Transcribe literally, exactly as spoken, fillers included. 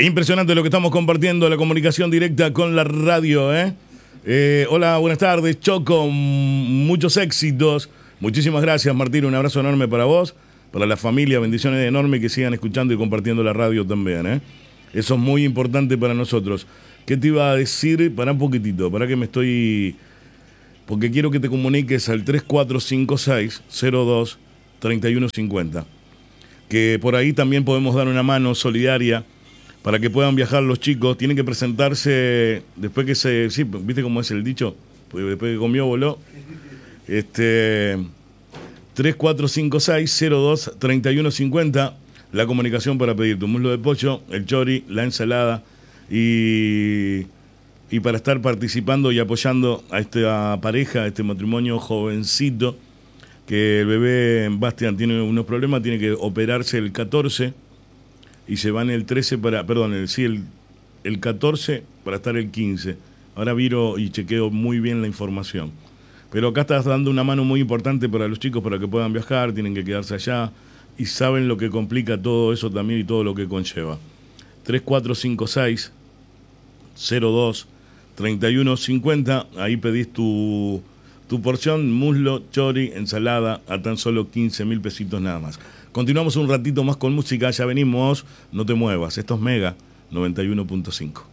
Impresionante lo que estamos compartiendo, la comunicación directa con la radio, ¿eh? Eh, hola, buenas tardes, Choco, muchos éxitos. Muchísimas gracias, Martín, un abrazo enorme para vos, para la familia, bendiciones enormes, que sigan escuchando y compartiendo la radio también, ¿eh? Eso es muy importante para nosotros. ¿Qué te iba a decir? Para un poquitito, para que me estoy... Porque quiero que te comuniques al tres cuatro cinco seis cero dos tres uno cinco cero. Que por ahí también podemos dar una mano solidaria para que puedan viajar los chicos. Tienen que presentarse después que se... Sí, ¿viste cómo es el dicho? Pues después que comió, voló. Este... tres cuatro cinco seis cero dos tres uno cinco cero. La comunicación para pedir tu muslo de pollo, el chori, la ensalada y... y para estar participando y apoyando a esta pareja, a este matrimonio jovencito, que el bebé Bastian tiene unos problemas, tiene que operarse el catorce y se van el trece para, perdón, el, sí, el, el catorce para estar el quince. Ahora viro y chequeo muy bien la información. Pero acá estás dando una mano muy importante para los chicos para que puedan viajar, tienen que quedarse allá y saben lo que complica todo eso también y todo lo que conlleva. tres cuatro cinco seis cero dos tres uno cinco cero, ahí pedís tu, tu porción, muslo, chori, ensalada, a tan solo quince mil pesitos nada más. Continuamos un ratito más con música, ya venimos, no te muevas, esto es Mega noventa y uno punto cinco.